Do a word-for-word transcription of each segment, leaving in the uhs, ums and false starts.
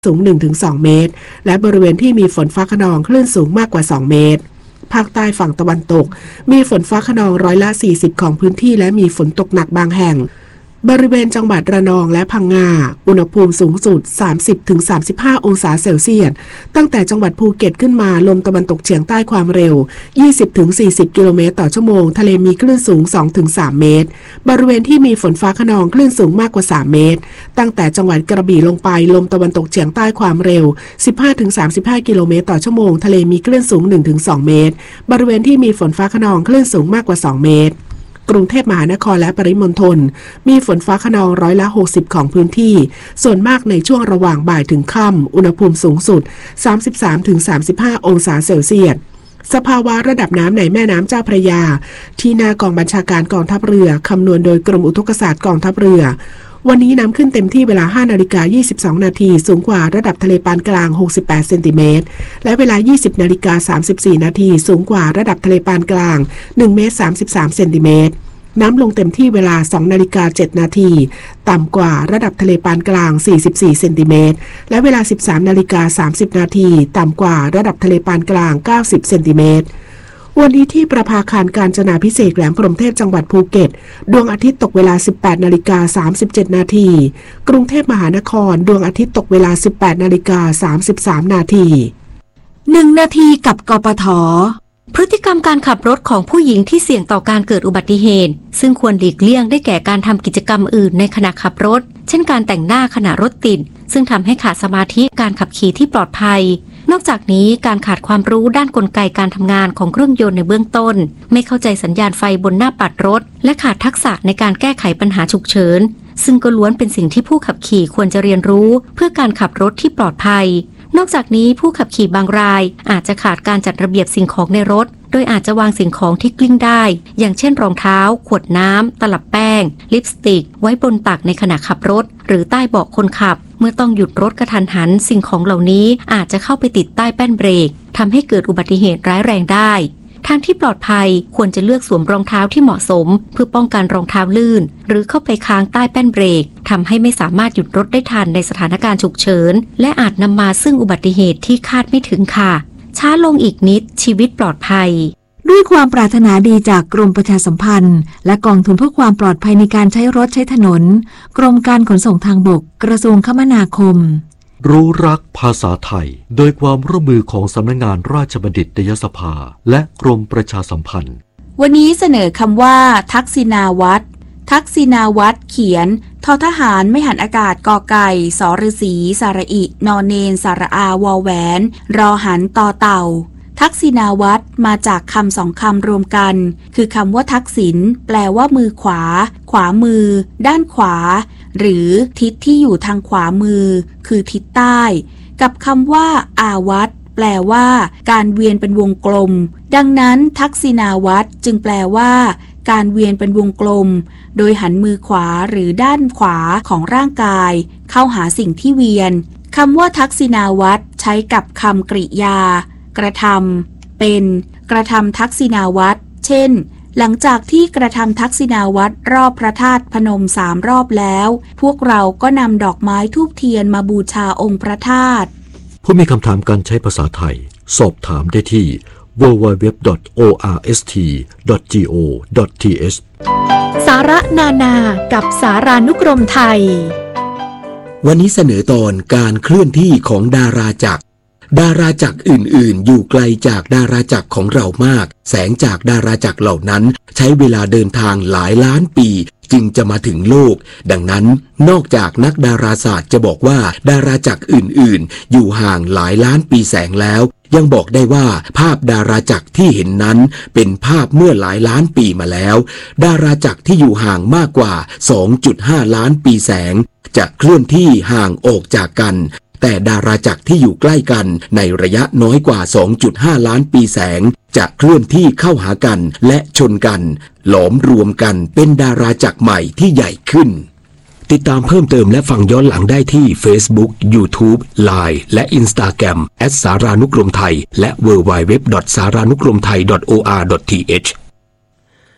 สูง หนึ่งถึงสอง เมตรและบริเวณที่มีฝนฟ้าคะนองคลื่นสูงมากกว่าสองเมตรภาคใต้ฝั่งตะวันตกมีฝนฟ้าคะนองร้อยละสี่สิบของพื้นที่และมีฝนตกหนักบางแห่งบริเวณจังหวัดระนองและพังงาอุณหภูมิสูงสุด สามสิบถึงสามสิบห้า องศาเซลเซียสตั้งแต่จังหวัดภูเก็ตขึ้นมาลมตะวันตกเฉียงใต้ความเร็ว ยี่สิบถึงสี่สิบ กิโลเมตรต่อชั่วโมงทะเลมีคลื่นสูง สองถึงสาม เมตรบริเวณที่มีฝนฟ้าคะนองคลื่นสูงมากกว่าสามเมตรตั้งแต่จังหวัดกระบี่ลงไปลมตะวันตกเฉียงใต้ความเร็ว สิบห้าถึงสามสิบห้า กิโลเมตรต่อชั่วโมงทะเลมีคลื่นสูง หนึ่งถึงสอง เมตรบริเวณที่มีฝนฟ้าคะนองคลื่นสูงมากกว่าสองเมตรกรุงเทพมหานครและปริมณฑลมีฝนฟ้าคะนองร้อยละหกสิบของพื้นที่ส่วนมากในช่วงระหว่างบ่ายถึงค่ำอุณหภูมิสูงสุด สามสิบสามถึงสามสิบห้า องศาเซลเซียสสภาวะระดับน้ำในแม่น้ำเจ้าพระยาที่หน้ากองบัญชาการกองทัพเรือคำนวณโดยกรมอุทกศาสตร์กองทัพเรือวันนี้น้ำขึ้นเต็มที่เวลา ห้านาฬิกายี่สิบสองนาทีสูงกว่าระดับทะเลปานกลางหกสิบแปดเซนติเมตรและเวลา ยี่สิบนาฬิกาสามสิบสี่นาทีสูงกว่าระดับทะเลปานกลางหนึ่งเมตรสามสิบสามเซนติเมตรน้ำลงเต็มที่เวลา สองนาฬิกาเจ็ดนาทีต่ำกว่าระดับทะเลปานกลางสี่สิบสี่เซนติเมตรและเวลา สิบสามนาฬิกาสามสิบนาทีต่ำกว่าระดับทะเลปานกลางเก้าสิบเซนติเมตรวันนี้ที่ประภาคารกาญจนาภิเษกแหลมพรหมเทพจังหวัดภูเก็ตดวงอาทิตย์ตกเวลา สิบแปดนาฬิกาสามสิบเจ็ดนาทีกรุงเทพมหานครดวงอาทิตย์ตกเวลา สิบแปดนาฬิกาสามสิบสามนาทีหนึ่งนาทีกับกปท.พฤติกรรมการขับรถของผู้หญิงที่เสี่ยงต่อการเกิดอุบัติเหตุซึ่งควรหลีกเลี่ยงได้แก่การทำกิจกรรมอื่นในขณะขับรถเช่นการแต่งหน้าขณะรถติดซึ่งทำให้ขาดสมาธิการขับขี่ที่ปลอดภัยนอกจากนี้การขาดความรู้ด้านกลไกการทำงานของเครื่องยนต์ในเบื้องต้นไม่เข้าใจสัญญาณไฟบนหน้าปัดรถและขาดทักษะในการแก้ไขปัญหาฉุกเฉินซึ่งก็ล้วนเป็นสิ่งที่ผู้ขับขี่ควรจะเรียนรู้เพื่อการขับรถที่ปลอดภัยนอกจากนี้ผู้ขับขี่บางรายอาจจะขาดการจัดระเบียบสิ่งของในรถโดยอาจจะวางสิ่งของที่กลิ้งได้อย่างเช่นรองเท้าขวดน้ำตลับแป้งลิปสติกไว้บนตักในขณะขับรถหรือใต้เบาะคนขับเมื่อต้องหยุดรถกระทันหันสิ่งของเหล่านี้อาจจะเข้าไปติดใต้แป้นเบรกทำให้เกิดอุบัติเหตุร้ายแรงได้ทางที่ปลอดภัยควรจะเลือกสวมรองเท้าที่เหมาะสมเพื่อป้องกันรองเท้าลื่นหรือเข้าไปค้างใต้แป้นเบรกทำให้ไม่สามารถหยุดรถได้ทันในสถานการณ์ฉุกเฉินและอาจนำมาซึ่งอุบัติเหตุที่คาดไม่ถึงค่ะช้าลงอีกนิดชีวิตปลอดภัยด้วยความปรารถนาดีจากกรมประชาสัมพันธ์และกองทุนเพื่อความปลอดภัยในการใช้รถใช้ถนนกรมการขนส่งทางบกกระทรวงคมนาคมรู้รักภาษาไทยโดยความร่วมมือของสำนักงานราชบัณฑิตยสภาและกรมประชาสัมพันธ์วันนี้เสนอคำว่าทักษิณาวัตรทักษิณาวัตรเขียนททหารไม่หันอากาศกอไก่สฤษีสระอินอเนนสระอาวอแหวนรอหันต่อเต่าทักษิณาวัตรมาจากคำสองคำรวมกันคือคำว่าทักษิณแปลว่ามือขวาขวามือด้านขวาหรือทิศที่อยู่ทางขวามือคือทิศใต้กับคำว่าอาวัตรแปลว่าการเวียนเป็นวงกลมดังนั้นทักษิณาวัตรจึงแปลว่าการเวียนเป็นวงกลมโดยหันมือขวาหรือด้านขวาของร่างกายเข้าหาสิ่งที่เวียนคำว่าทักษิณาวัตรใช้กับคำกริยากระทำเป็นกระทำทักษิณาวัตรเช่นหลังจากที่กระทำทักษิณาวัตรรอบพระธาตุพนมสามรอบแล้วพวกเราก็นำดอกไม้ธูปเทียนมาบูชาองค์พระธาตุผู้มีคำถามการใช้ภาษาไทยสอบถามได้ที่ ดับเบิลยู ดับเบิลยู ดับเบิลยู ดอท โอ อาร์ เอส ที ดอท จี โอ ดอท ที เอชสาระนานากับสารานุกรมไทยวันนี้เสนอตอนการเคลื่อนที่ของดาราจักรดาราจักรอื่นๆอยู่ไกลจากดาราจักรของเรามากแสงจากดาราจักรเหล่านั้นใช้เวลาเดินทางหลายล้านปีจึงจะมาถึงโลกดังนั้นนอกจากนักดาราศาสตร์จะบอกว่าดาราจักรอื่นๆอยู่ห่างหลายล้านปีแสงแล้วยังบอกได้ว่าภาพดาราจักรที่เห็นนั้นเป็นภาพเมื่อหลายล้านปีมาแล้วดาราจักรที่อยู่ห่างมากกว่า สองจุดห้า ล้านปีแสงจะเคลื่อนที่ห่างออกจากกันแต่ดาราจักรที่อยู่ใกล้กันในระยะน้อยกว่า สองจุดห้า ล้านปีแสงจะเคลื่อนที่เข้าหากันและชนกันหลอมรวมกันเป็นดาราจักรใหม่ที่ใหญ่ขึ้นติดตามเพิ่มเติมและฟังย้อนหลังได้ที่ Facebook YouTube ไลน์ และ Instagram แอท สารานุกรมไทยและ ดับเบิลยู ดับเบิลยู ดับเบิลยู ดอท สารานุกรมไทย ดอท โอ อาร์ ดอท ที เอช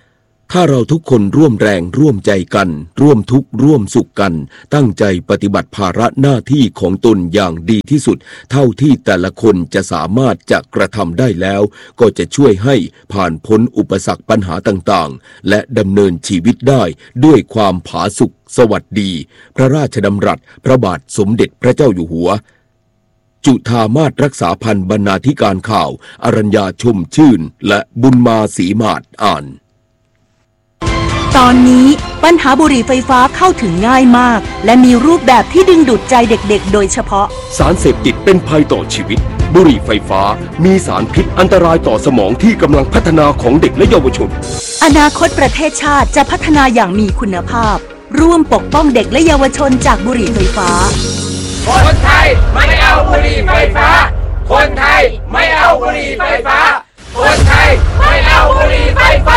ถ้าเราทุกคนร่วมแรงร่วมใจกันร่วมทุกข์ร่วมสุขกันตั้งใจปฏิบัติภาระหน้าที่ของตนอย่างดีที่สุดเท่าที่แต่ละคนจะสามารถจะกระทำได้แล้วก็จะช่วยให้ผ่านพ้นอุปสรรคปัญหาต่างๆและดำเนินชีวิตได้ด้วยความผาสุกสวัสดีพระราชดำรัสพระบาทสมเด็จพระเจ้าอยู่หัวจุฑามาศรักษาพันธ์บรรณาธิการข่าวอรัญญาชมชื่นและบุญมาศรีมาศอ่านตอนนี้ปัญหาบุหรี่ไฟฟ้าเข้าถึงง่ายมากและมีรูปแบบที่ดึงดูดใจเด็กๆโดยเฉพาะสารเสพติดเป็นภัยต่อชีวิตบุหรี่ไฟฟ้ามีสารพิษอันตรายต่อสมองที่กำลังพัฒนาของเด็กและเยาวชนอนาคตประเทศชาติจะพัฒนาอย่างมีคุณภาพร่วมปกป้องเด็กและเยาวชนจากบุหรี่ไฟฟ้าคนไทยไม่เอาบุหรี่ไฟฟ้าคนไทยไม่เอาบุหรี่ไฟฟ้าคนไทยไม่เอาบุหรี่ไฟฟ้า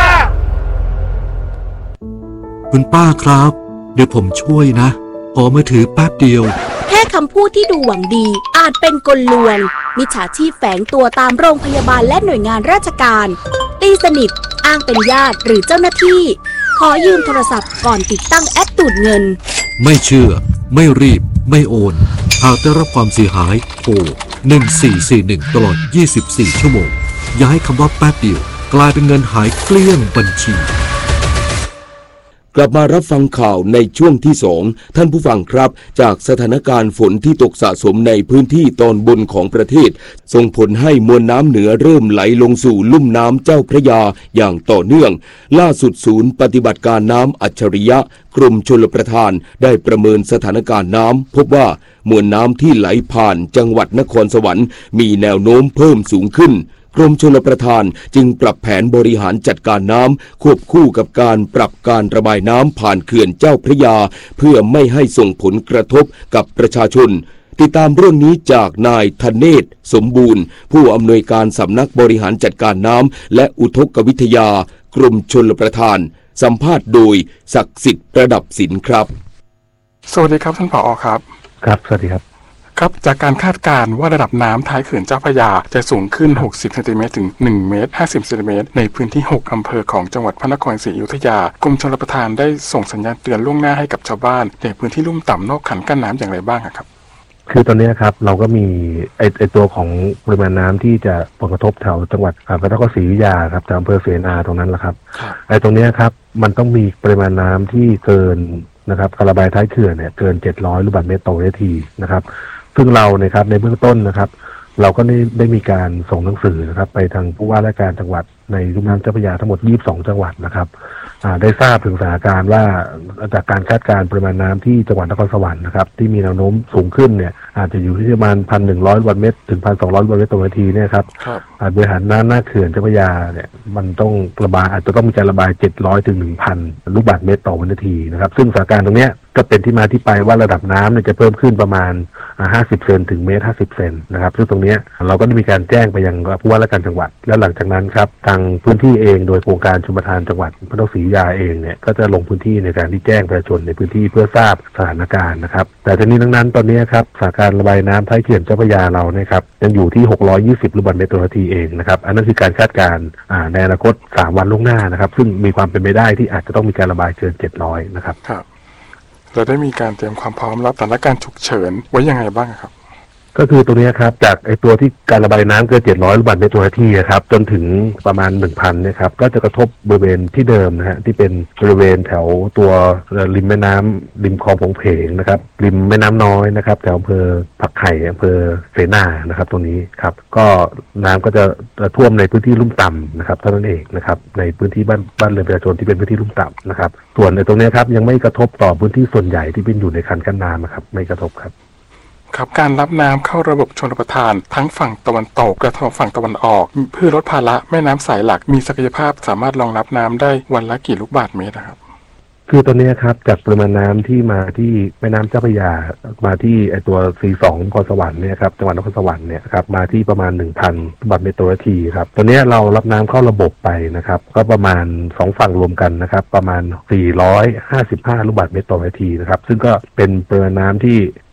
คุณป้าครับเดี๋ยวผมช่วยนะขอมือถือแป๊บเดียวแค่คำพูดที่ดูหวังดีอาจเป็นกลลวงมิจฉาชีพแฝงตัวตามโรงพยาบาลและหน่วยงานราชการตีสนิทอ้างเป็นญาติหรือเจ้าหน้าที่ขอยืมโทรศัพท์ก่อนติดตั้งแอปดูดเงินไม่เชื่อไม่รีบไม่โอนหากได้รับความเสียหายโทรหนึ่งสี่สี่หนึ่งตลอดยี่สิบสี่ชั่วโมงอย่าให้คำว่าแป๊บเดียวกลายเป็นเงินหายเกลี้ยงบัญชีกลับมารับฟังข่าวในช่วงที่สองท่านผู้ฟังครับจากสถานการณ์ฝนที่ตกสะสมในพื้นที่ตอนบนของประเทศส่งผลให้มวลน้ำเหนือเริ่มไหลลงสู่ลุ่มน้ำเจ้าพระยาอย่างต่อเนื่องล่าสุดศูนย์ปฏิบัติการน้ำอัจฉริยะกรมชลประทานได้ประเมินสถานการณ์น้ำพบว่ามวลน้ำที่ไหลผ่านจังหวัดนครสวรรค์มีแนวโน้มเพิ่มสูงขึ้นกรมชลประทานจึงปรับแผนบริหารจัดการน้ำควบคู่กับการปรับการระบายน้ำผ่านเขื่อนเจ้าพระยาเพื่อไม่ให้ส่งผลกระทบกับประชาชนติดตามเรื่องนี้จากนายธเนศสมบูรณ์ผู้อำนวยการสำนักบริหารจัดการน้ำและอุทกวิทยากรมชลประทานสัมภาษณ์โดยศักดิ์สิทธิ์ประดับศิลป์ครับสวัสดีครับท่านผอ.ครับครับสวัสดีครับครับจากการคาดการณ์ว่าระดับน้ำท้ายเขื่อนเจ้าพระยาจะสูงขึ้นหกสิบเซนติเมตรถึงหนึ่งเมตรห้าสิบเซนติเมตรในพื้นที่หกอำเภอของจังหวัดพระนครศรีอยุธยากรมชลประทานได้ส่งสัญญาณเตือนล่วงหน้าให้กับชาวบ้านในพื้นที่ลุ่มต่ำนอกคันกั้นน้ำอย่างไรบ้างครับคือตอนนี้ครับเราก็มีไอไอตัวของปริมาณน้ำที่จะผลกระทบแถวจังหวัดพระนครศรีอยุธยาครับจากอำเภอเสนาตรงนั้นแหละครับไอตรงนี้ครับมันต้องมีปริมาณน้ำที่เกินนะครับการระบายท้ายเขื่อนเนี่ยเกินเจ็ดร้อยลูกบาศก์เมตรต่อวินาทีนะครับซึ่งเราเนี่ยครับในเบื้องต้นนะครับเราก็ได้ได้มีการส่งหนังสือนะครับไปทางผู้ว่าราชการจังหวัดในลุ่มน้ำเจ้าพระยาทั้งหมดยี่สิบสองจังหวัดนะครับได้ทราบถึงสถานการณ์ว่าจากการคาดการณ์ปริมาณน้ำที่จังหวัดนครสวรรค์นะครับที่มีแนวโน้มสูงขึ้นเนี่ยอาจจะอยู่ที่ประมาณ หนึ่งพันหนึ่งร้อย ลูกบาศก์เมตรถึง หนึ่งพันสองร้อย ลูกบาศก์เมตรต่อนาทีเนี่ยครับบริหารน้ำหน้าเขื่อนเจ้าพระยาเนี่ยมันต้องระบายอาจจะต้องมีการระบายเจ็ดร้อยถึง หนึ่งพัน ลูกบาศก์เมตรต่อวินาทีนะครับซึ่งสถานการณ์ตรงเนี้ยก็เป็นที่มาที่ไปว่าระดับน้ำเนี่ยจะเพิ่มขึ้นประมาณห้าสิบเซนถึงเมตรห้าสิบเซนนะครับซึ่งตรงนี้เราก็ได้มีการแจ้งไปยังผู้ว่าราชการจังหวัดแล้วหลังจากนั้นครับทางพื้นที่เองโดยโครงการชลประทานจังหวัดพระนครศรีอยุธยาเองเนี่ยก็จะลงพื้นที่ในการที่แจ้งประชาชนในพื้นที่เพื่อทราบสถานการณ์นะครับแต่ทั้งนี้ทั้งนั้นตอนนี้ครับสถานการณ์ระบายน้ำท้ายเขื่อนเจ้าพระยาเราเนี่ยครับยังอยู่ที่หกร้อยยี่สิบลูกบาศก์เมตรต่อนาทีเองนะครับอันนั้นคือการคาดการณ์ในอนาคตสามวันล่วงหน้านะครับซึ่งมีความเป็นไปได้ที่อาจจะต้องมีการระบายเกินเจ็ดร้อยนะครับเราได้มีการเตรียมความพร้อมรับสถานการณ์ฉุกเฉินไว้ยังไงบ้างครับก็คือตัวนี้ครับจากไอตัวที่การระบายน้ำเกินเจ็ดร้อยลูกบาศก์เมตรต่อนาทีครับจนถึงประมาณ หนึ่งพัน เนี่ยครับก็จะกระทบบริเวณที่เดิมนะฮะที่เป็นบริเวณแถวตัวริมแม่น้ำริมคลองผงเพงนะครับริมแม่น้ำน้อยนะครับแถวอำเภอผักไห่อำเภอเสนานะครับตรงนี้ครับก็น้ำก็จะท่วมในพื้นที่ลุ่มต่ำนะครับเท่านั้นเองนะครับในพื้นที่บ้านบ้านเรือนประชาชนที่เป็นพื้นที่ลุ่มต่ำนะครับส่วนในตรงนี้ครับยังไม่กระทบต่อพื้นที่ส่วนใหญ่ที่เป็นอยู่ในคันกั้นน้ำครับไม่กระทบครับครับการรับน้ำเข้าระบบชลประทานทั้งฝั่งตะวันตกและฝั่งตะวันออกเพื่อลดภาระแม่น้ำสายหลักมีศักยภาพสามารถรองรับน้ำได้วันละกี่ลูกบาศก์เมตรครับคือตอนนี้ครับจากปริมาณน้ำที่มาที่แม่น้ำเจ้าพระยามาที่ไอตัว ซี สอง นครสวรรค์เนี่ยครับจังหวัดนครสวรรค์เนี่ยครับมาที่ประมาณ หนึ่งพัน ลูกบาศก์เมตรต่อนาทีครับตอนนี้เรารับน้ำเข้าระบบไปนะครับก็ประมาณสองฝั่งรวมกันนะครับประมาณสี่ร้อยห้าสิบห้าลูกบาศก์เมตรต่อนาทีนะครับซึ่งก็เป็นปริมาณน้ำที่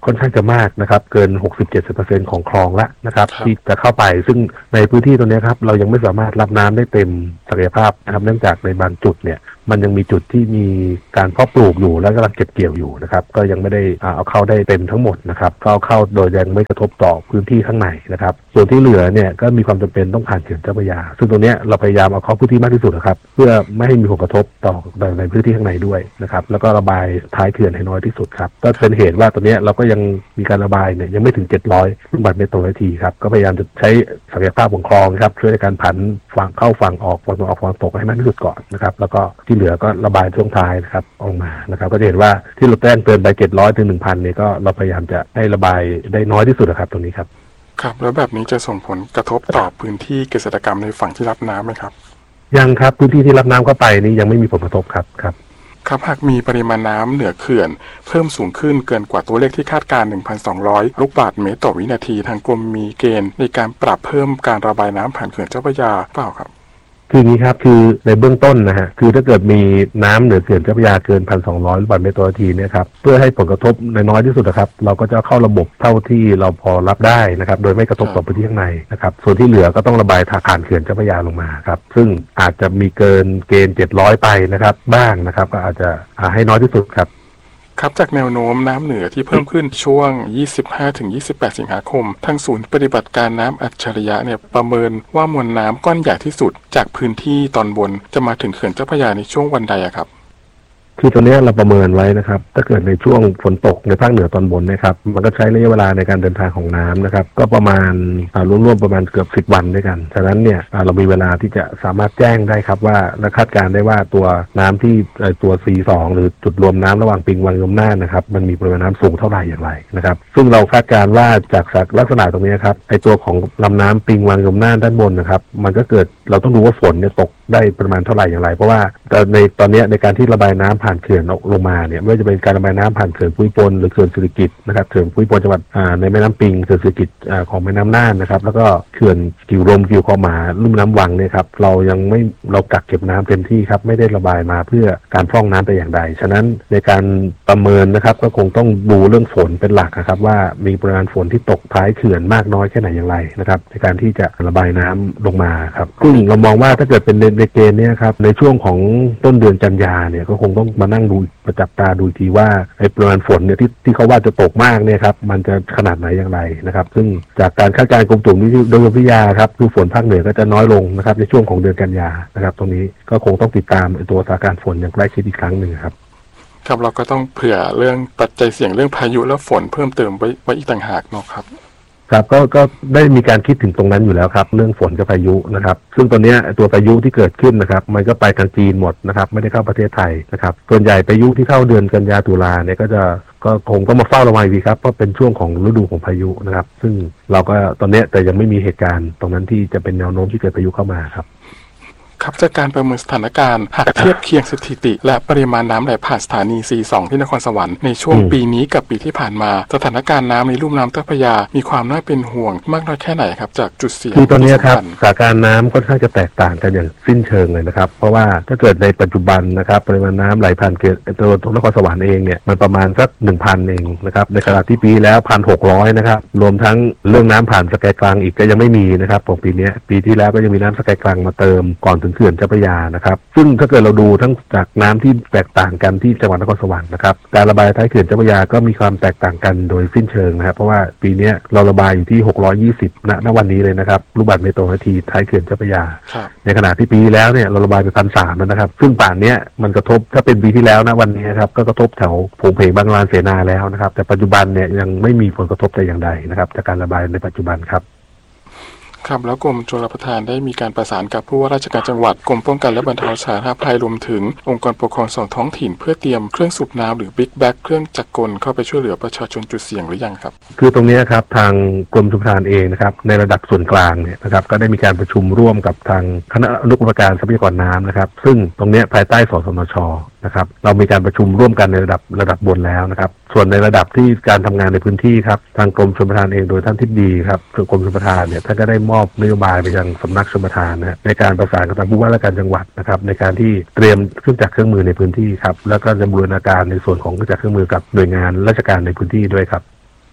ค่อนข้างจะมากนะครับเกิน หกสิบถึงเจ็ดสิบเปอร์เซ็นต์ ของคลองแล้วนะครับที่จะเข้าไปซึ่งในพื้นที่ตรงนี้ครับเรายังไม่สามารถรับน้ำได้เต็มศักยภาพนะครับเนื่องจากในบางจุดเนี่ยมันยังมีจุดที่มีการเพาะปลูกอยู่และกำลังเก็บเกี่ยวอยู่นะครับก็ยังไม่ได้เอาเข้าได้เต็มทั้งหมดนะครับก็เอาเข้าโดยยังไม่กระทบต่อพื้นที่ข้างในนะครับส่วนที่เหลือเนี่ยก็มีความจำเป็นต้องผ่านเขื่อนเจ้าพระยาซึ่งตรงนี้เราพยายามเอาเข้าพื้นที่มากที่สุดนะครับเพื่อไม่ให้มีผลกระทบต่อในพื้นที่ข้างในด้วยนะครับแล้วก็ระบายท้ายเขื่อนให้น้อยที่สุดครับก็เป็นเหตุว่าตอนนี้เราก็ยังมีการระบายเนี่ยยังไม่ถึงเจ็ดร้อยลูกบาศก์เมตรต่อนาทีครับก็พยายามจะใช้ศักยภาพของคลองครับช่วยในการผันฝั่งเข้าฝั่งออกฝั่งออกฝั่งตกให้มากที่สุดก่อนนะครับแล้วก็ที่เหลือก็ระบายช่วงท้ายนะครับออกมานะครับก็จะเห็นว่าที่เราแจ้งเตือนไปเจ็ดร้อยถึง หนึ่งพัน เนี่ยก็เราพยายามจะให้ระบายได้น้อยที่สุดนะครับตรงนี้ครับครับแล้วแบบนี้จะส่งผลกระทบต่อพื้นที่เกษตรกรรมในฝั่งที่รับน้ำไหมครับยังครับพื้นที่ที่รับน้ำเข้าไปนี้ยังไม่มีผลกระทบครับครับครับหากมีปริมาณน้ำเหนือเขื่อนเพิ่มสูงขึ้นเกินกว่าตัวเลขที่คาดการณ์ หนึ่งพันสองร้อย ลูกบาศก์เมตรต่อวินาทีทางกรมมีเกณฑ์ในการปรับเพิ่มการระบายน้ำผ่านเขื่อนเจ้าพระยาเปล่าครับคืออย่างนี้ครับคือในเบื้องต้นนะฮะคือถ้าเกิดมีน้ำเหนือเขื่อนเจ้าพระยาเกิน หนึ่งพันสองร้อย ลูกบาศก์เมตรต่อนาทีเนี่ยครับเพื่อให้ผลกระทบน้อยที่สุดนะครับเราก็จะเข้าระบบเท่าที่เราพอรับได้นะครับโดยไม่กระทบต่อพื้นที่ข้างในนะครับส่วนที่เหลือก็ต้องระบายผ่านเขื่อนเจ้าพระยาลงมาครับซึ่งอาจจะมีเกินเกณฑ์เจ็ดร้อยไปนะครับบ้างนะครับก็อาจจะให้น้อยที่สุดครับครับจากแนวโน้มน้ำเหนือที่เพิ่มขึ้นช่วง ยี่สิบห้าถึงยี่สิบแปด สิงหาคมทางศูนย์ปฏิบัติการน้ำอัจฉริยะเนี่ยประเมินว่ามวลน้ำก้อนใหญ่ที่สุดจากพื้นที่ตอนบนจะมาถึงเขื่อนเจ้าพระยาในช่วงวันใดครับคือตัวนี้เราประเมินไว้นะครับถ้าเกิดในช่วงฝนตกในภาคเหนือตอนบนนะครับมันก็ใช้ระยะเวลาในการเดินทางของน้ำนะครับก็ประมาณรวมๆประมาณเกือบสิบวันด้วยกันฉะนั้นเนี่ยเรามีเวลาที่จะสามารถแจ้งได้ครับว่าและคาดการได้ว่าตัวน้ำที่ตัว ซี สอง หรือจุดรวมน้ำระหว่างปิงวังยมน่านนะครับมันมีปริมาณน้ำสูงเท่าไหร่อย่างไรนะครับซึ่งเราคาดการว่าจากลักษณะตรงนี้ครับไอตัวของลำน้ำปิงวังยมน่านด้านบนนะครับมันก็เกิดเราต้องดูว่าฝนเนี่ยตกได้ประมาณเท่าไหร่อย่างไรเพราะว่าในตอนนี้ในการที่ระบายน้ำผ่านเขื่อนลงมาเนี่ยไม่ว่าจะเป็นการระบายน้ำผ่านเขื่อนภูมิพลหรือเขื่อนสิริกิติ์นะครับเขื่อนภูมิพลจังหวัดในแม่น้ำปิงเขื่อนสิริกิติ์ของแม่น้ำน่านนะครับแล้วก็เขื่อนกิ่วลมกิ่วคอหมาลุ่มน้ำวังเนี่ยครับเรายังไม่เรากักเก็บน้ำเต็มที่ครับไม่ได้ระบายมาเพื่อการพร่องน้ำแต่อย่างใดฉะนั้นในการประเมินนะครับก็คงต้องดูเรื่องฝนเป็นหลักนะครับว่ามีปริมาณฝนที่ตกท้ายเขื่อนมากน้อยแค่ไหนอย่างไรนะครับในการที่จะระบายน้ำลงมาครับซึ่งเรามองว่าถ้าเกิดเป็นในเกณฑ์นี้ครับในช่วงของต้นเดือนกันยาเนี่ยก็คงต้องมานั่งดูประจับตาดูทีว่าไอ้ปริมาณฝนเนี่ยที่ที่เขาว่าจะตกมากเนี่ยครับมันจะขนาดไหนอย่างไรนะครับซึ่งจากการคาดการณ์กรมอุตุนิยมวิทยาครับคือฝนภาคเหนือก็จะน้อยลงนะครับในช่วงของเดือนกันยานะครับตรงนี้ก็คงต้องติดตามตัวสถานการณ์ฝนอย่างใกล้ชิดอีกครั้งหนึ่งครับครับเราก็ต้องเผื่อเรื่องปัจจัยเสี่ยงเรื่องพายุและฝนเพิ่มเติมไว้ไว้อีกต่างหากเนาะครับครับก็ก็ได้มีการคิดถึงตรงนั้นอยู่แล้วครับเรื่องฝนกับพายุนะครับซึ่งตอนนี้ตัวพายุที่เกิดขึ้นนะครับมันก็ไปทางจีนหมดนะครับไม่ได้เข้าประเทศไทยนะครับส่วนใหญ่พายุที่เข้าเดือนกันยาตุลาเนี่ยก็จะก็คงต้องมาเฝ้าระวังอีกครับเพราะเป็นช่วงของฤดูของพายุนะครับซึ่งเราก็ตอนนี้แต่ยังไม่มีเหตุการณ์ตรงนั้นที่จะเป็นแนวโน้มที่เกิดพายุเข้ามาครับครับจากการประเมินสถานการณ์หากเทียบเคียงสถิติและปริมาณน้ำไหลผ่านสถานี ซี สอง ที่นครสวรรค์ในช่วงปีนี้กับปีที่ผ่านมาสถานการณ์น้ำในลุ่มน้ำเจ้าพระยามีความน่าเป็นห่วงมากน้อยแค่ไหนครับจากจุดเสี่ยงคือตอนนี้ครับสถานการณ์น้ำค่อนข้างจะแตกต่างกันอย่างสิ้นเชิงเลยนะครับเพราะว่าถ้าเกิดในปัจจุบันนะครับปริมาณน้ำไหลผ่านเขื่อนตัวนครสวรรค์เองเนี่ยมันประมาณสัก หนึ่งพัน เองนะครับในขณะที่ปีแล้ว หนึ่งพันหกร้อย นะครับรวมทั้งเรื่องน้ำผ่านสกายกลางอีกก็ยังไม่มีนะครับของปีนี้ปีที่แล้วก็ยังมีน้ำสกายกลางมาเติมก่อนถึงเขื่อนเจ้าพระยานะครับซึ่งถ้าเกิดเราดูทั้งจากน้ำที่แตกต่างกันที่จังหวัดนครสวรรค์นะครับการระบายท้ายเขื่อนเจ้าพระยาก็มีความแตกต่างกันโดยสิ้นเชิงนะครับเพราะว่าปีนี้เราระบายอยู่ที่หกร้อยยี่สิบณณวันนี้เลยนะครับลูกบาศก์เมตรต่อนาทีท้ายเขื่อนเจ้าพระยาในขณะที่ปีแล้วเนี่ยเราระบายไป หนึ่งพันสามร้อย แล้วนะครับซึ่งป่านนี้มันกระทบถ้าเป็นปีที่แล้วนะวันนี้ครับก็กระทบแถวโผงเพงบางลานเสนาแล้วนะครับแต่ปัจจุบันเนี่ยยังไม่มีผลกระทบแต่อย่างใดนะครับจากการระบายในปัจจุบันครับครับแล้วกรมชลประทานได้มีการประสานกับผู้ว่าราชการจังหวัดกรมป้องกันและบรรเทาสาธารณภัยรวมถึงองค์กรปกครองส่วนท้องถิ่นเพื่อเตรียมเครื่องสูบน้ำหรือบิ๊กแบ็กเครื่องจักรกลเข้าไปช่วยเหลือประชาชนจุดเสี่ยงหรือยังครับคือตรงนี้ครับทางกรมชลประทานเองนะครับในระดับส่วนกลางเนี่ยนะครับก็ได้มีการประชุมร่วมกับทางคณะอนุกรรมการทรัพยากรน้ำนะครับซึ่งตรงนี้ภายใต้สสนช.นะครับเรามีการประชุมร่วมกันในระดับระดับบนแล้วนะครับส่วนในระดับที่การทำงานในพื้นที่ครับทางกรมชลประทานเองโดยท่านทิบดีครับกรมชลประทานเนี่ยท่านก็ได้มอบนโยบายไปยังสำนักชลประทานนะในการประสานกับทางผู้ว่าราชการจังหวัดนะครับในการที่เตรียมเครื่องจักรเครื่องมือในพื้นที่ครับแล้วก็จะบูรณาการในส่วนของเครื่องจักรเครื่องมือกับหน่วยงานราชการในพื้นที่ด้วยครับ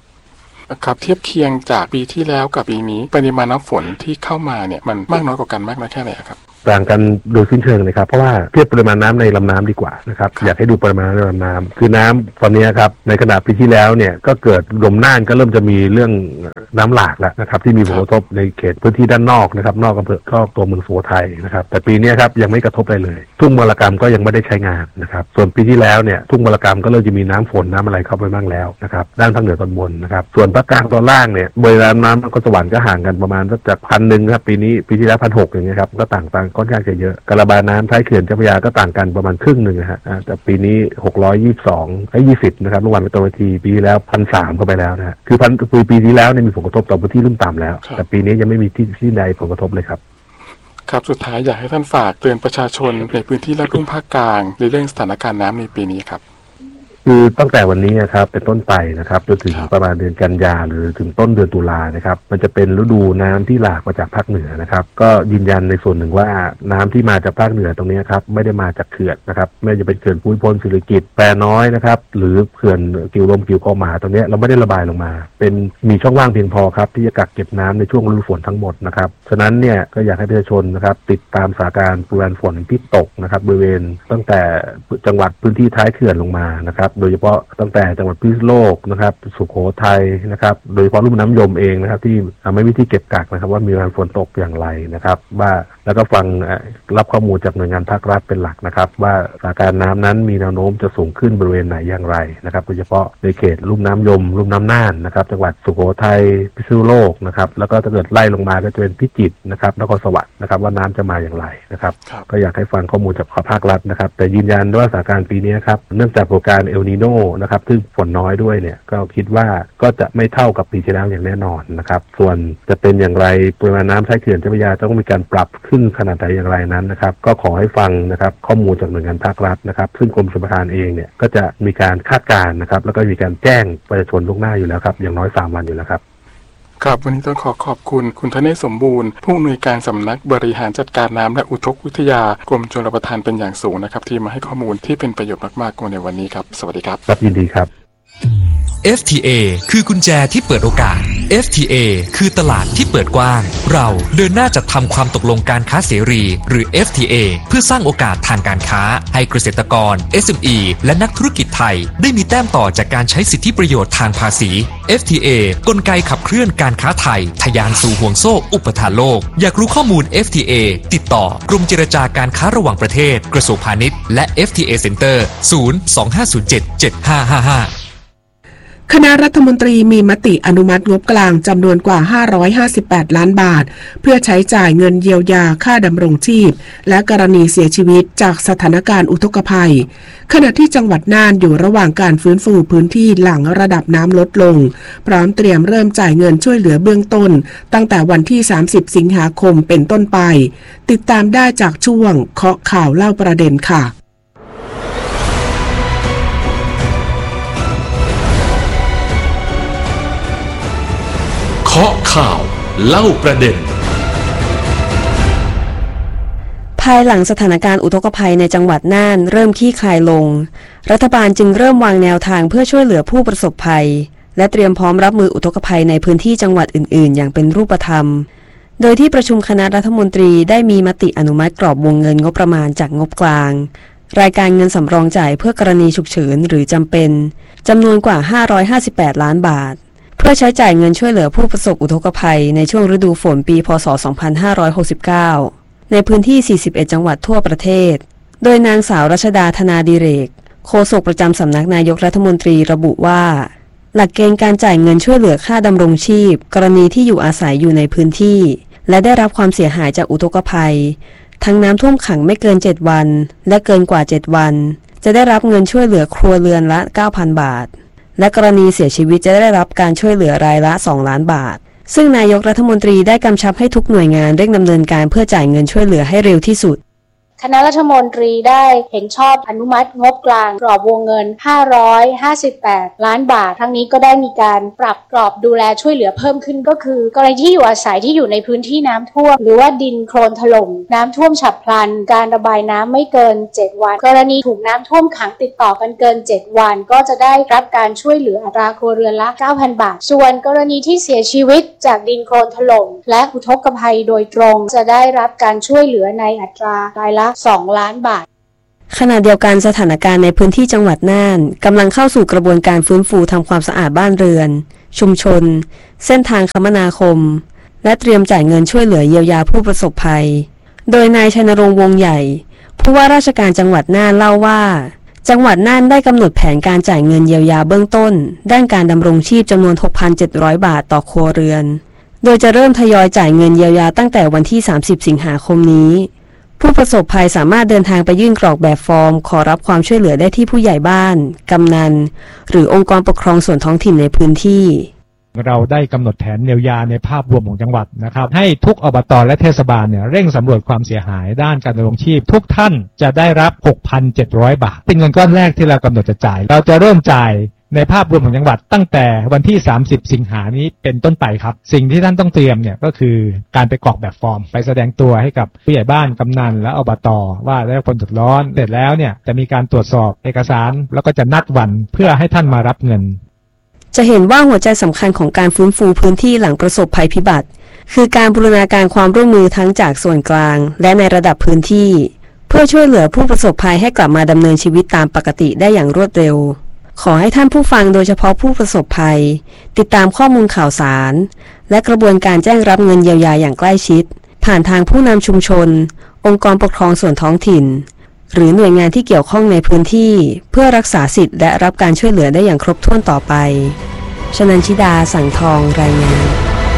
ครับเทียบเคียงจากปีที่แล้วกับปีนี้ปริมาณน้ำฝนที่เข้ามาเนี่ยมันมากน้อยกว่ากันมากน้อยแค่ไหนครับต่างกันโดยสิ้นเชิงเลยครับเพราะว่าเทียบปริมาณน้ำในลำน้ำดีกว่านะครับอยากให้ดูปริมาณในลำน้ำคือน้ำตอนนี้ครับในขณะปีที่แล้วเนี่ยก็เกิดลมน่านก็เริ่มจะมีเรื่องน้ำหลากแล้วนะครับที่มีผลกระทบในเขตพื้นที่ด้านนอกนะครับนอกอำเภอก็ตัวเมืองสุโขทัยนะครับแต่ปีนี้ครับยังไม่กระทบอะไรเลยทุ่งมรกรรมก็ยังไม่ได้ใช้งานนะครับส่วนปีที่แล้วเนี่ยทุ่งมรกรรมก็เริ่มจะมีน้ำฝนน้ำอะไรเข้าไปบ้างแล้วนะครับด้านภาคเหนือตอนบนนะครับส่วนภาคกลางตอนล่างเนี่ยบริเวณน้ำนครสวรรค์ก็ห่างกันประมาณสักจากพันหนึ่งครับปีนี้ปีที่แล้วพันหกอย่างเงี้ยครับก็ต่างกันค่อนข้างจะเยอะระบายน้ำท้ายเขื่อนเจ้าพระยาก็ต่างกันประมาณครึ่งหนึ่งนะฮะแต่ปีนี้หกร้อยยี่สิบสองไอ้ยี่สิบนะครับเมื่อวันเป็นตัวทีปีแล้วพันสามเข้าไปแล้วนะฮะคือพันปีปีที่แล้วเนี่ยมีผลกระทบต่อพื้นที่ลุ่มต่ำแล้วแต่ปีนี้ยังไม่มีที่ที่ใดผลกระทบเลยครับครับสุดท้ายอยากให้ท่านฝากเตือนประชาชนในพื้นที่และรุ่มภาคกลางในเรื่องสถานการณ์น้ำในปีนี้ครับคือตั้งแต่วันนี้นะครับเป็นต้นไปนะครับจนถึงประมาณเดือนกันยาหรือถึงต้นเดือนตุลานะครับมันจะเป็นฤดูน้ำที่หลากมาจากภาคเหนือนะครับก็ยืนยันในส่วนหนึ่งว่าน้ำที่มาจากภาคเหนือตรงนี้ครับไม่ได้มาจากเขื่อนนะครับไม่ว่าจะเป็นเขื่อนภูมิพลศิริกิติ์แปรน้อยนะครับหรือเขื่อนกิ่วลมกิ่วคอหมาตรงนี้เราไม่ได้ระบายลงมาเป็นมีช่องว่างเพียงพอครับที่จะกักเก็บน้ำในช่วงฤดูฝนทั้งหมดนะครับฉะนั้นเนี่ยก็อยากให้ประชาชนนะครับติดตามสถานการณ์ปริมาณฝนที่ตกนะครับบริเวณตั้งแต่จังหวัดพื้นที่ท้ายเขื่อนลงมานะครับโดยเฉพาะตั้งแต่จังหวัดพิษณุโลกนะครับสุโขทัยนะครับโดยเฉพาะลุ่มน้ำยมเองนะครับที่ไม่มีที่เก็บกักนะครับว่ามีปริมาณฝนตกอย่างไรนะครับว่าแล้วก็ฟังรับข้อมูลจากหน่วยงานภาครัฐเป็นหลักนะครับว่าสถานการณ์น้ำนั้นมีแนวโน้มจะสูงขึ้นบริเวณไหนอย่างไรนะครับโดยเฉพาะในเขตลุ่มน้ำยมลุ่มน้ำน่านนะครับจังหวัดสุโขทัยพิษณุโลกนะครับแล้วก็ถ้าเกิดไล่ลงมาก็จะเป็นพิจิตรนะครับนครสวรรค์นะครับว่าน้ำจะมาอย่างไรนะครับก็อยากให้ฟังข้อมูลจากภาครัฐนะครับแต่ยืนยันว่าสถานการณ์ปีนี้ครับเนื่องจากปรากฏการณ์เอลนีโนนะครับซึ่งฝนน้อยด้วยเนี่ยก็คิดว่าก็จะไม่เท่ากับปีที่แล้วอย่างแน่นอนนะครับส่วนจะเป็นอย่างไรปริมาณน้ำท้ายเขื่อนเจ้าพระยาต้องมีการปรับขึ้นขนาดไหนอย่างไรนั้นนะครับก็ขอให้ฟังนะครับข้อมูลจากหน่วยงานภาครัฐนะครับซึ่งกรมชลประทานเองเนี่ยก็จะมีการคาดการณ์นะครับแล้วก็มีการแจ้งประชาชนล่วงหน้าอยู่แล้วครับอย่างน้อยสามวันอยู่แล้วครับครับวันนี้ต้องขอขอบคุณคุณธเนศสมบูรณ์ผู้อำนวยการสำนักบริหารจัดการน้ำและอุทกวิทยากรมชลประทานเป็นอย่างสูงนะครับที่มาให้ข้อมูลที่เป็นประโยชน์มากๆในวันนี้ครับสวัสดีครับครับยินดีครับเอฟ ที เอ คือกุญแจที่เปิดโอกาส เอฟ ที เอ คือตลาดที่เปิดกว้างเราเดินหน้าจัดทำความตกลงการค้าเสรีหรือ เอฟ ที เอ เพื่อสร้างโอกาสทางการค้าให้เกษตรกร เอส เอ็ม อี และนักธุรกิจไทยได้มีแต้มต่อจากการใช้สิทธิประโยชน์ทางภาษี เอฟ ที เอ กลไกขับเคลื่อนการค้าไทยทะยานสู่ห่วงโซ่อุปทานโลกอยากรู้ข้อมูล เอฟ ที เอ ติดต่อกรมเจรจาการค้าระหว่างประเทศกระทรวงพาณิชย์และ เอฟ ที เอ Center ศูนย์ สอง ห้า ศูนย์ เจ็ด เจ็ด ห้า ห้า ห้าคณะรัฐมนตรีมีมติอนุมัติงบกลางจำนวนกว่าห้าร้อยห้าสิบแปดล้านบาทเพื่อใช้จ่ายเงินเยียวยาค่าดำรงชีพและกรณีเสียชีวิตจากสถานการณ์อุทกภัยขณะที่จังหวัดน่านอยู่ระหว่างการฟื้นฟูพื้นที่หลังระดับน้ำลดลงพร้อมเตรียมเริ่มจ่ายเงินช่วยเหลือเบื้องต้นตั้งแต่วันที่สามสิบสิงหาคมเป็นต้นไปติดตามได้จากช่วงเคาะข่าวเล่าประเด็นค่ะเคาะข่าวเล่าประเด็นภายหลังสถานการณ์อุทกภัยในจังหวัดน่านเริ่มคลี่คลายลงรัฐบาลจึงเริ่มวางแนวทางเพื่อช่วยเหลือผู้ประสบภัยและเตรียมพร้อมรับมืออุทกภัยในพื้นที่จังหวัดอื่นๆอย่างเป็นรูปธรรมโดยที่ประชุมคณะรัฐมนตรีได้มีมติอนุมัติกรอบวงเงินงบประมาณจากงบกลางรายการเงินสำรองจ่ายเพื่อกรณีฉุกเฉินหรือจำเป็นจำนวนกว่าห้าร้อยห้าสิบแปดล้านบาทเพื่อใช้จ่ายเงินช่วยเหลือผู้ประสบอุทกภัยในช่วงฤดูฝนปีพ.ศ. สองพันห้าร้อยหกสิบเก้าในพื้นที่สี่สิบเอ็ดจังหวัดทั่วประเทศโดยนางสาวรัชดาธนาดิเรกโฆษกประจำสำนักนายกรัฐมนตรีระบุว่าหลักเกณฑ์การจ่ายเงินช่วยเหลือค่าดำรงชีพกรณีที่อยู่อาศัยอยู่ในพื้นที่และได้รับความเสียหายจากอุทกภัยทั้งน้ำท่วมขังไม่เกินเจ็ดวันและเกินกว่าเจ็ดวันจะได้รับเงินช่วยเหลือครัวเรือนละ เก้าพัน บาทและกรณีเสียชีวิตจะได้รับการช่วยเหลือรายละสองล้านบาทซึ่งนายกรัฐมนตรีได้กำชับให้ทุกหน่วยงานเร่งดำเนินการเพื่อจ่ายเงินช่วยเหลือให้เร็วที่สุดคณะรัฐมนตรีได้เห็นชอบอนุมัติงบกลางกรอบวงเงินห้าร้อยห้าสิบแปดล้านบาททั้งนี้ก็ได้มีการปรับกรอบดูแลช่วยเหลือเพิ่มขึ้นก็คือกรณีที่อยู่อาศัยที่อยู่ในพื้นที่น้ำท่วมหรือว่าดินโคลนถล่มน้ำท่วมฉับพลันการระบายน้ำไม่เกินเจ็ดวันกรณีถูกน้ำท่วมขังติดต่อกันเกินเจ็ดวันก็จะได้รับการช่วยเหลืออัตราครัวเรือนละ เก้าพัน บาทส่วนกรณีที่เสียชีวิตจากดินโคลนถล่มและอุทกภัยโดยตรงจะได้รับการช่วยเหลือในอัตรารายละสองล้านบาทขณะเดียวกันสถานการณ์ในพื้นที่จังหวัดน่านกำลังเข้าสู่กระบวนการฟื้นฟูทำความสะอาดบ้านเรือนชุมชนเส้นทางคมนาคมและเตรียมจ่ายเงินช่วยเหลือเยียวยาผู้ประสบภัยโดยนายชัยนรงค์วงใหญ่ผู้ว่าราชการจังหวัดน่านเล่าว่าจังหวัดน่านได้กำหนดแผนการจ่ายเงินเยียวยาเบื้องต้นด้านการดำรงชีพจำนวน หกพันเจ็ดร้อย บาทต่อครัวเรือนโดยจะเริ่มทยอยจ่ายเงินเยียวยาตั้งแต่วันที่สามสิบสิงหาคมนี้ผู้ประสบภัยสามารถเดินทางไปยื่นกรอกแบบฟอร์มขอรับความช่วยเหลือได้ที่ผู้ใหญ่บ้านกำนันหรือองค์กรปกครองส่วนท้องถิ่นในพื้นที่เราได้กำหนดแผนเยียวยาในภาพรวมของจังหวัดนะครับให้ทุกอบต.และเทศบาลเนี่ยเร่งสำรวจความเสียหายด้านการดำรงชีพทุกท่านจะได้รับ หกพันเจ็ดร้อย บาทเป็นเงินก้อนแรกที่เรากำหนดจะจ่ายเราจะเริ่มจ่ายในภาพรวมของจังหวัดตั้งแต่วันที่สามสิบสิงหานี้เป็นต้นไปครับสิ่งที่ท่านต้องเตรียมเนี่ยก็คือการไปกรอกแบบฟอร์มไปแสดงตัวให้กับผู้ใหญ่บ้านกำนันและอบต.ว่าได้รับผลเดือดร้อนเสร็จแล้วเนี่ยจะมีการตรวจสอบเอกสารแล้วก็จะนัดวันเพื่อให้ท่านมารับเงินจะเห็นว่าหัวใจสำคัญของการฟื้นฟูพื้นที่หลังประสบภัยพิบัติคือการบูรณาการความร่วมมือทั้งจากส่วนกลางและในระดับพื้นที่เพื่อช่วยเหลือผู้ประสบภัยให้กลับมาดำเนินชีวิตตามปกติได้อย่างรวดเร็วขอให้ท่านผู้ฟังโดยเฉพาะผู้ประสบภัยติดตามข้อมูลข่าวสารและกระบวนการแจ้งรับเงินเยียวยาอย่างใกล้ชิดผ่านทางผู้นำชุมชนองค์กรปกครองส่วนท้องถิ่นหรือหน่วยงานที่เกี่ยวข้องในพื้นที่เพื่อรักษาสิทธิ์และรับการช่วยเหลือได้อย่างครบถ้วนต่อไปชนันชิดาสังทองรายงาน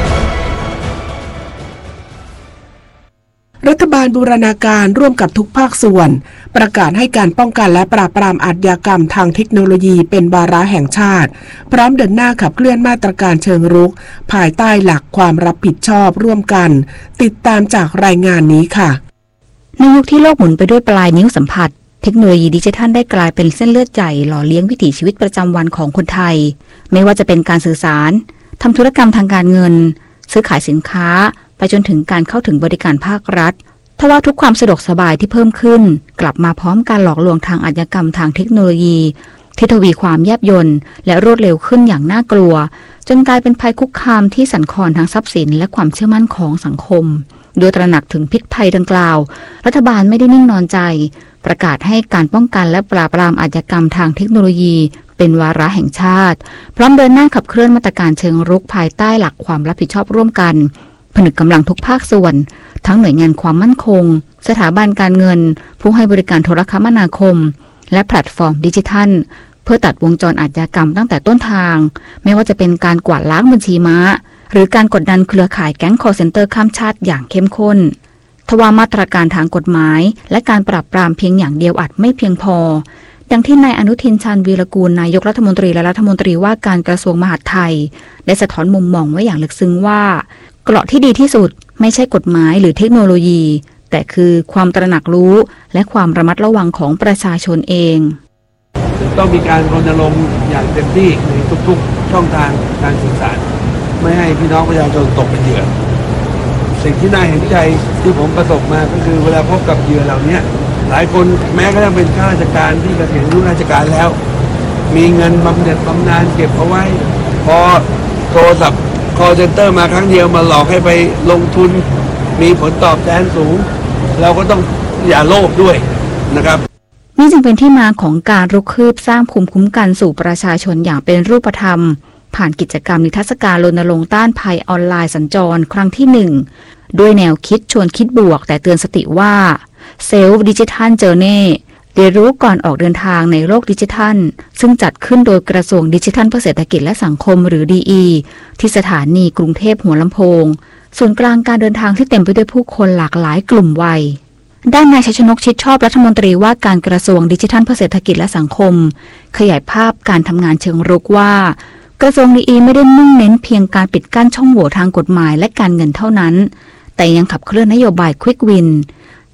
รัฐบาลบูรณาการร่วมกับทุกภาคส่วนประกาศให้การป้องกันและปราบปรามอาชญากรรมทางเทคโนโลยีเป็นวาระแห่งชาติพร้อมเดินหน้าขับเคลื่อนมาตรการเชิงรุกภายใต้หลักความรับผิดชอบร่วมกันติดตามจากรายงานนี้ค่ะในยุคที่โลกหมุนไปด้วยปลายนิ้วสัมผัสเทคโนโลยีดิจิทัลได้กลายเป็นเส้นเลือดใหญ่หล่อเลี้ยงวิถีชีวิตประจำวันของคนไทยไม่ว่าจะเป็นการสื่อสารทำธุรกรรมทางการเงินซื้อขายสินค้าไปจนถึงการเข้าถึงบริการภาครัฐทว่าทุกความสะดวกสบายที่เพิ่มขึ้นกลับมาพร้อมการหลอกลวงทางอาชญากรรมทางเทคโนโลยีที่ทวีความแยบยลและรวดเร็วขึ้นอย่างน่ากลัวจนกลายเป็นภัยคุกคามที่สั่นคลอนทั้งทรัพย์สินและความเชื่อมั่นของสังคมโดยตระหนักถึงพิษภัยดังกล่าวรัฐบาลไม่ได้นิ่งนอนใจประกาศให้การป้องกันและปราบปรามอาชญากรรมทางเทคโนโลยีเป็นวาระแห่งชาติพร้อมเดินหน้าขับเคลื่อนมาตรการเชิงรุกภายใต้หลักความรับผิดชอบร่วมกันผนึกกำลังทุกภาคส่วนทั้งหน่วยงานความมั่นคงสถาบันการเงินผู้ให้บริการโทรคมนาคมและแพลตฟอร์มดิจิทัลเพื่อตัดวงจรอาชญากรรมตั้งแต่ต้นทางไม่ว่าจะเป็นการกวาดล้างบัญชีม้าหรือการกดดันเครือข่ายแก๊งคอลเซ็นเตอร์ข้ามชาติอย่างเข้มข้นทว่ามาตรการทางกฎหมายและการปราบปรามเพียงอย่างเดียวอาจไม่เพียงพอดังที่นายอนุทินชาญวีรกูลนายกรัฐมนตรีและรัฐมนตรีว่าการกระทรวงมหาดไทยได้สะท้อนมุมมองไว้อย่างลึกซึ้งว่าเกราะที่ดีที่สุดไม่ใช่กฎหมายหรือเทคโนโลยีแต่คือความตระหนักรู้และความระมัดระวังของประชาชนเองต้องมีการรณรงค์อย่างเต็มที่ในทุกๆช่องทางการสื่อสารไม่ให้พี่น้องประชาชนตกเป็นเหยื่อสิ่งที่น่าเห็นใจที่ผมประสบมาก็คือเวลาพบกับเหยื่อเหล่านี้หลายคนแม้กระทั่งเป็นข้าราชการที่เกษียณอายุราชการแล้วมีเงินบำเหน็จบำนาญเก็บเอาไว้พอโทรศัพท์คอลเซ็นเตอร์มาครั้งเดียวมาหลอกให้ไปลงทุนมีผลตอบแทนสูงเราก็ต้องอย่าโลภด้วยนะครับนี่จึงเป็นที่มาของการรุกคืบสร้างภูมิคุ้มกันสู่ประชาชนอย่างเป็นรูปธรรมผ่านกิจกรรมนิทรรศการรณรงค์ต้านภัยออนไลน์สัญจรครั้งที่หนึ่งด้วยแนวคิดชวนคิดบวกแต่เตือนสติว่าเซลฟ์ดิจิทัลเจอร์เน่เรียนรู้ก่อนออกเดินทางในโลกดิจิทัลซึ่งจัดขึ้นโดยกระทรวงดิจิทัลเพื่อเศรษฐกิจและสังคมหรือ ดี อี ที่สถานีกรุงเทพหัวลำโพงส่วนกลางการเดินทางที่เต็มไปด้วยผู้คนหลากหลายกลุ่มวัยด้านนายชัยชนกชิดชอบรัฐมนตรีว่าการกระทรวงดิจิทัลเพื่อเศรษฐกิจและสังคมขยายภาพการทำงานเชิงรุกว่ากระทรวง ดี อี ไม่ได้มุ่งเน้นเพียงการปิดกั้นช่องโหว่ทางกฎหมายและการเงินเท่านั้นแต่ยังขับเคลื่อนนโยบายควิกวิน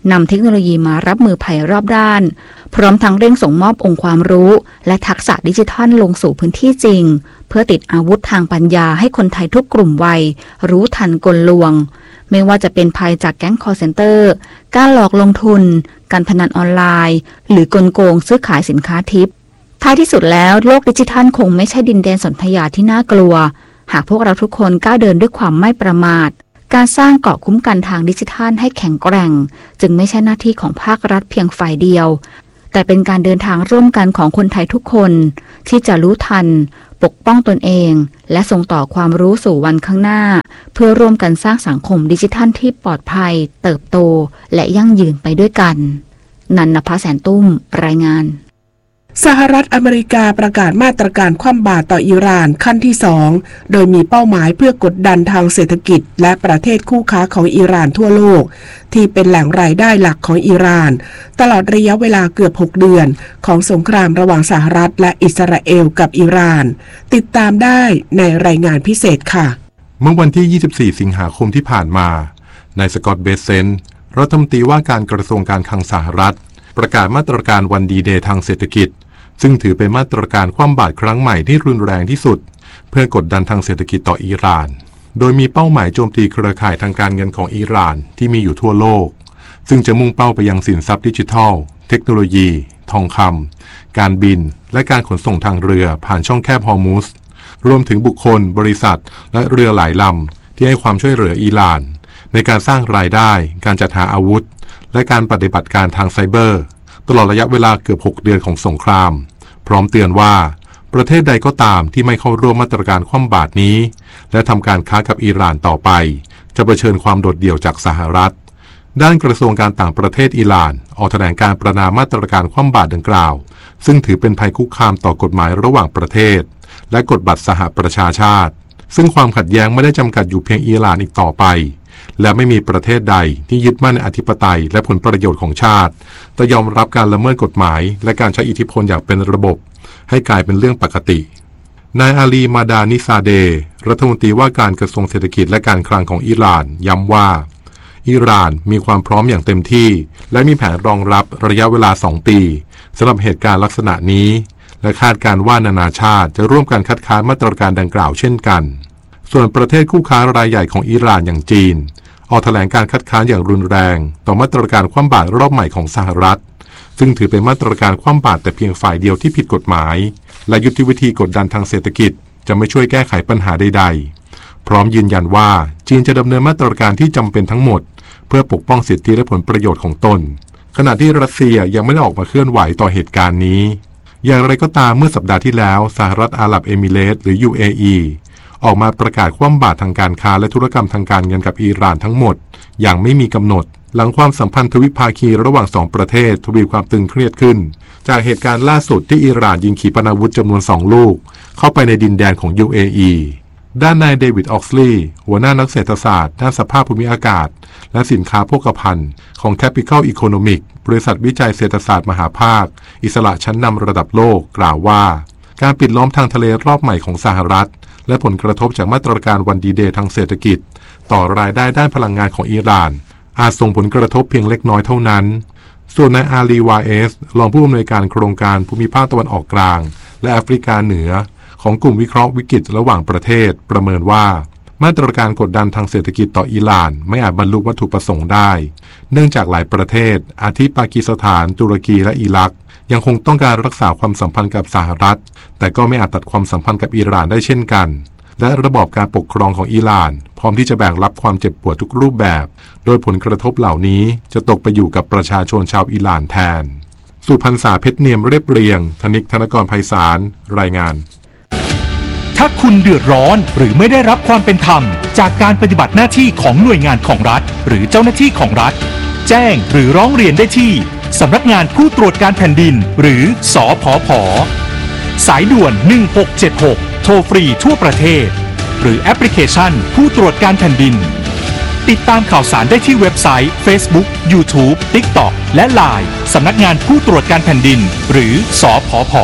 นำเทคโนโลยีมารับมือภัยรอบด้านพร้อมทั้งเร่งส่งมอบองค์ความรู้และทักษะดิจิทัลลงสู่พื้นที่จริงเพื่อติดอาวุธทางปัญญาให้คนไทยทุกกลุ่มวัยรู้ทันกลลวงไม่ว่าจะเป็นภัยจากแก๊งคอลเซ็นเตอร์การหลอกลงทุนการพนันออนไลน์หรือกลโกงซื้อขายสินค้าทิพย์ท้ายที่สุดแล้วโลกดิจิทัลคงไม่ใช่ดินแดนสนธยาที่น่ากลัวหากพวกเราทุกคนก้าวเดินด้วยความไม่ประมาทการสร้างเกราะคุ้มกันทางดิจิทัลให้แข็งแกร่งจึงไม่ใช่หน้าที่ของภาครัฐเพียงฝ่ายเดียวแต่เป็นการเดินทางร่วมกันของคนไทยทุกคนที่จะรู้ทันปกป้องตนเองและส่งต่อความรู้สู่วันข้างหน้าเพื่อร่วมกันสร้างสังคมดิจิทัลที่ปลอดภัยเติบโตและยั่งยืนไปด้วยกันนันนภาแสนตุ้มรายงานสหรัฐอเมริกาประกาศมาตรการคว่ำบาตรต่ออิหร่านขั้นที่สองโดยมีเป้าหมายเพื่อกดดันทางเศรษฐกิจและประเทศคู่ค้าของอิหร่านทั่วโลกที่เป็นแหล่งรายได้หลักของอิหร่านตลอดระยะเวลาเกือบหกเดือนของสงครามระหว่างสหรัฐและอิสราเอลกับอิหร่านติดตามได้ในรายงานพิเศษค่ะเมื่อวันที่ยี่สิบสี่สิงหาคมที่ผ่านมานายสกอตต์เบเซนต์รัฐมนตรีว่าการกระทรวงการคลังสหรัฐประกาศมาตรการวันดีเดย์ทางเศรษฐกิจซึ่งถือเป็นมาตรการคว่ำบาตรครั้งใหม่ที่รุนแรงที่สุดเพื่อกดดันทางเศรษฐกิจต่ออิหร่านโดยมีเป้าหมายโจมตีเครือข่ายทางการเงินของอิหร่านที่มีอยู่ทั่วโลกซึ่งจะมุ่งเป้าไปยังสินทรัพย์ดิจิทัลเทคโนโลยีทองคำการบินและการขนส่งทางเรือผ่านช่องแคบฮอร์มุซรวมถึงบุคคลบริษัทและเรือหลายลำที่ให้ความช่วยเหลืออิหร่านในการสร้างรายได้การจัดหาอาวุธและการปฏิบัติการทางไซเบอร์ตลอดระยะเวลาเกือบหกเดือนของสงครามพร้อมเตือนว่าประเทศใดก็ตามที่ไม่เข้าร่วมมาตรการคว่ำบาตรนี้และทำการค้ากับอิหร่านต่อไปจะเผชิญความโดดเดี่ยวจากสหรัฐด้านกระทรวงการต่างประเทศอิหร่านออกแถลงการประณามมาตรการคว่ำบาตรดังกล่าวซึ่งถือเป็นภัยคุกคามต่อกฎหมายระหว่างประเทศและกฎบัตรสหประชาชาติซึ่งความขัดแย้งไม่ได้จำกัดอยู่เพียงอิหร่านอีกต่อไปและไม่มีประเทศใดที่ยึดมั่นในอธิปไตยและผลประโยชน์ของชาติแต่ยอมรับการละเมิดกฎหมายและการใช้อิทธิพลอย่างเป็นระบบให้กลายเป็นเรื่องปกตินายอาลีมาดานิซาเดรัฐมนตรีว่าการกระทรวงเศรษฐกิจและการคลังของอิหร่านย้ำว่าอิหร่านมีความพร้อมอย่างเต็มที่และมีแผนรองรับระยะเวลาสองปีสำหรับเหตุการณ์ลักษณะนี้และคาดการณ์ว่านานาชาติจะร่วมกันคัดค้านมาตรการดังกล่าวเช่นกันส่วนประเทศคู่ค้ารายใหญ่ของอิหร่านอย่างจีนออกแถลงการคัดค้านอย่างรุนแรงต่อมาตรการคว่ำบาตรรอบใหม่ของสหรัฐซึ่งถือเป็นมาตรการคว่ำบาตรแต่เพียงฝ่ายเดียวที่ผิดกฎหมายและยุทธวิธีกดดันทางเศรษฐกิจจะไม่ช่วยแก้ไขปัญหาใดๆพร้อมยืนยันว่าจีนจะดำเนินมาตรการที่จำเป็นทั้งหมดเพื่อปกป้องสิทธิและผลประโยชน์ของตนขณะที่รัสเซียยังไม่ได้ออกมาเคลื่อนไหวต่อเหตุการณ์นี้อย่างไรก็ตามเมื่อสัปดาห์ที่แล้วสหรัฐอาหรับเอมิเรตส์หรือ ยู เอ อี ออกมาประกาศคว่ำบาตรทางการค้าและธุรกรรมทางการเงินกับอิหร่านทั้งหมดอย่างไม่มีกำหนดหลังความสัมพันธ์ทวิภาคีระหว่างสองประเทศทวีความตึงเครียดขึ้นจากเหตุการณ์ล่าสุดที่อิหร่านยิงขีปนาวุธจำนวนสองลูกเข้าไปในดินแดนของ ยู เอ อี ด้านนายเดวิดออกซลีย์หัวหน้านักเศรษฐศาสตร์ด้านสภาพภูมิอากาศและสินค้าโภคภัณฑ์ของ Capital Economic บริษัทวิจัยเศรษฐศาสตร์มหาภาคอิสระชั้นนำระดับโลกกล่าวว่าการปิดล้อมทางทะเลรอบใหม่ของสหรัฐและผลกระทบจากมาตรการวันดีเดย์ทางเศรษฐกิจต่อรายได้ด้านพลังงานของอิหร่านอาจส่งผลกระทบเพียงเล็กน้อยเท่านั้นส่วนนายอาลีวาเอสรองผู้อำนวยการโครงการภูมิภาคตะวันออกกลางและแอฟริกาเหนือของกลุ่มวิเคราะห์วิกฤตระหว่างประเทศประเมินว่ามาตรการกดดันทางเศรษฐกิจต่ออิหร่านไม่อาจบรรลุวัตถุประสงค์ได้เนื่องจากหลายประเทศอาทิปากีสถานตุรกีและอิรักยังคงต้องการรักษาความสัมพันธ์กับสหรัฐแต่ก็ไม่อาจตัดความสัมพันธ์กับอิหร่านได้เช่นกันและระบอบการปกครองของอิหร่านพร้อมที่จะแบกรับความเจ็บปวดทุกรูปแบบโดยผลกระทบเหล่านี้จะตกไปอยู่กับประชาชนชาวอิหร่านแทนสุพรรณษาเพชรเนียมเรียบเรียงธนิกธนกรไพศาลรายงานถ้าคุณเดือดร้อนหรือไม่ได้รับความเป็นธรรมจากการปฏิบัติหน้าที่ของหน่วยงานของรัฐหรือเจ้าหน้าที่ของรัฐแจ้งหรือร้องเรียนได้ที่สำนักงานผู้ตรวจการแผ่นดินหรือสผผ.สายด่วนหนึ่งหกเจ็ดหกโทรฟรีทั่วประเทศหรือแอปพลิเคชันผู้ตรวจการแผ่นดินติดตามข่าวสารได้ที่เว็บไซต์ Facebook YouTube TikTok และ ไลน์ สำนักงานผู้ตรวจการแผ่นดินหรือสผผ.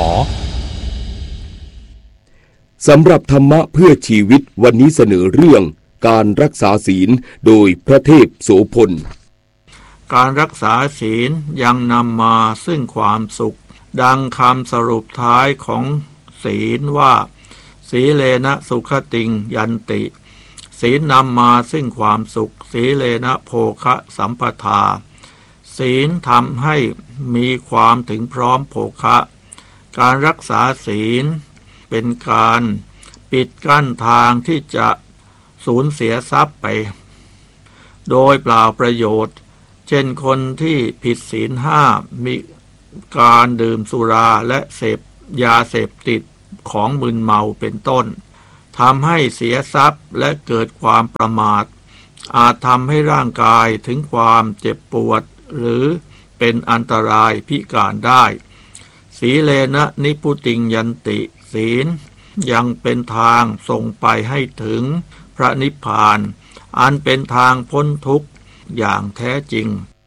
สำหรับธรรมะเพื่อชีวิตวันนี้เสนอเรื่องการรักษาศีลโดยพระเทพโสพลการรักษาศีลยังนำมาซึ่งความสุขดังคำสรุปท้ายของศีลว่าสีเลนะสุขติงยันติศีลนำมาซึ่งความสุขสีเลนะโภคะสัมปทาศีลทำให้มีความถึงพร้อมโภคะการรักษาศีลเป็นการปิดกั้นทางที่จะสูญเสียทรัพย์ไปโดยเปล่าประโยชน์เช่นคนที่ผิดศีลห้ามีการดื่มสุราและเสพยาเสพติดของมึนเมาเป็นต้นทำให้เสียทรัพย์และเกิดความประมาทอาจทำให้ร่างกายถึงความเจ็บปวดหรือเป็นอันตรายพิการได้สีเลนะนิพุติงยันติศีลยังเป็นทางส่งไปให้ถึงพระนิพพานอันเป็นทางพ้นทุกข์อย่างแท้จริง